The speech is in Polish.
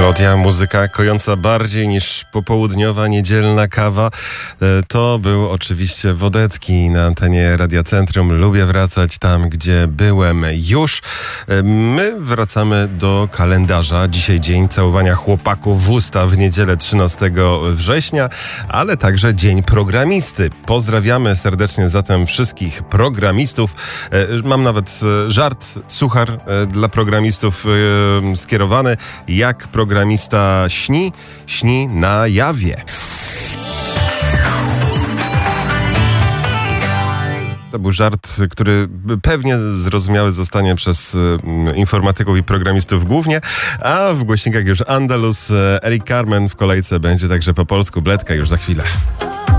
Melodia, muzyka kojąca bardziej niż popołudniowa, niedzielna kawa. To był oczywiście Wodecki na antenie Radia Centrum. Lubię wracać tam, gdzie byłem już. My wracamy do kalendarza. Dzisiaj dzień całowania chłopaków w usta w niedzielę 13 września, ale także Dzień Programisty. Pozdrawiamy serdecznie zatem wszystkich programistów. Mam nawet żart, suchar dla programistów skierowany. Jak programista śni? Śni na jawie. To był żart, który pewnie zrozumiały zostanie przez informatyków i programistów głównie, a w głośnikach już Andalus, Eric Carmen w kolejce będzie także po polsku. Bledka już za chwilę.